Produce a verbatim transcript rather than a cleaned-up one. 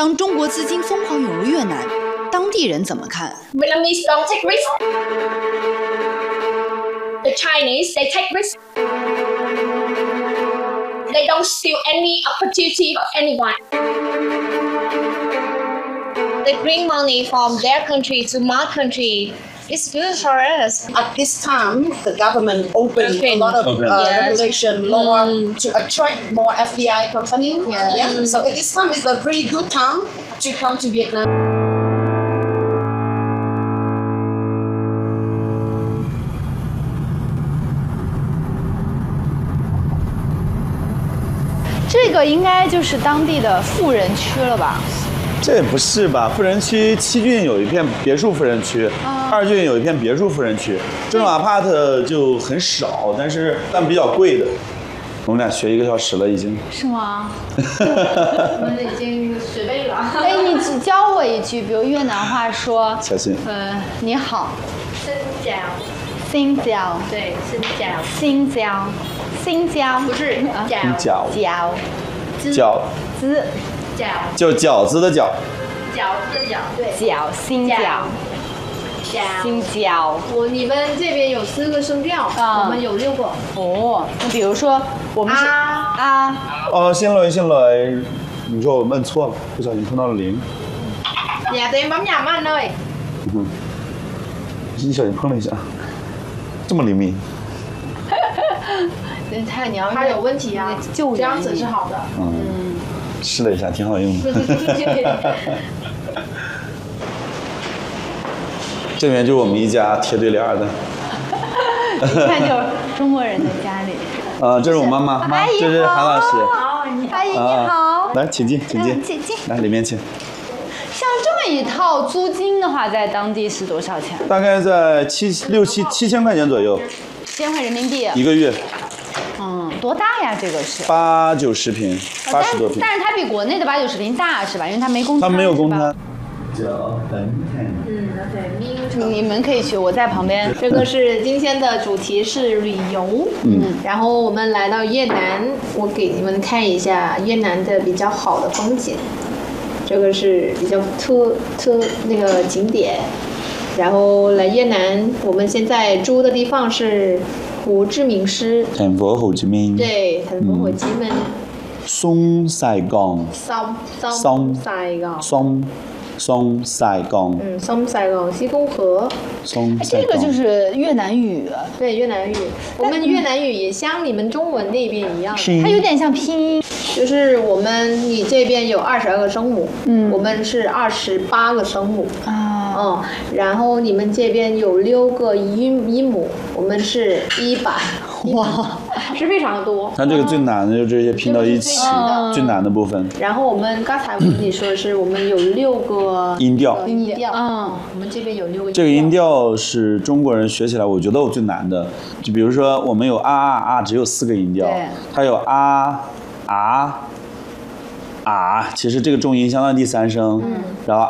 当中国资金疯狂涌入越南，当地人怎么看 ？Vietnamese don't take risks. The Chinese they take risks. They don't steal any opportunity for anyone. They bring money from their country to my country. It's good for us. At this time, the government opened Okay. a lot of Okay. uh, Yes. regulation law to attract more F D I company. Yeah. Yeah. So at this time is a very good time to come to Vietnam. 这个应该就是当地的富人区了吧？ 这也不是吧？富人区七郡有一片别墅富人区， 啊二郡有一片别墅富人区，这种 apart 就很少，但是但比较贵的。我们俩学一个小时了，已经。 是吗？ 我们已经学背了。 哎，你只教我一句，比如越南话说， 小心。 呃，你好。 生姜。 新疆。 对，生姜。 新疆。新疆。 不是饺。 饺。 饺。 子。 饺。 就饺子的饺。 饺子的饺。对。 饺。新疆。新疆。 我你们这边有四个声调， 啊我们有六个。 哦，那比如说我们是啊啊， 哦，xin lỗi xin lỗi，你说我摁错了，不小心碰到了零。 Nhà tụi em bấm nhầm anh ơi。 嗯，一小心碰了一下，这么灵敏。 他你要他有问题啊， 救这样子是好的。 嗯，试了一下，挺好用的。这边就是我们一家贴对联的。 一看就是中国人的家里。 呃，这是我妈妈，妈，这是韩老师。 好，阿姨你好。 来，请进，请进， 请进。 来里面请。 像这么一套租金的话，在当地是多少钱？ 大概在七六七七千块钱左右。 七千块人民币。 一个月。 嗯，多大呀？这个是。 八九十平，八十多平。 但是它比国内的八九十平大是吧？因为它没公摊。 它没有公摊。 嗯 ，OK， 你们可以去，我在旁边。 这个是今天的主题是旅游，嗯，然后我们来到越南，我给你们看一下越南的比较好的风景。这个是比较特特那个景点，然后来越南，我们现在住的地方是胡志明市。 thành phố Hồ Chí Minh。 对，thành phố Hồ Chí Minh。 松Sài Gòn。 松松松 Sài Gòn。 松松Sài Gòn。 嗯，松Sài Gòn西公河。 松这个就是越南语。 对，越南语。我们越南语也像你们中文那边一样， 它有点像拼音。 就是我们你这边有二十二个声母，嗯，我们是二十八个声母啊， 嗯，然后你们这边有六个音音母，我们是一百，哇，是非常多。 它这个最难的就是这些拼到一起，最难的部分。 然后我们刚才我跟你说是我们有六个音调， 音调， 嗯， 我们这边有六个。 这个音调是中国人学起来，我觉得我最难的。就比如说我们有啊啊啊，只有四个音调，它有啊。啊啊，其实这个重音相当于第三声，嗯、然后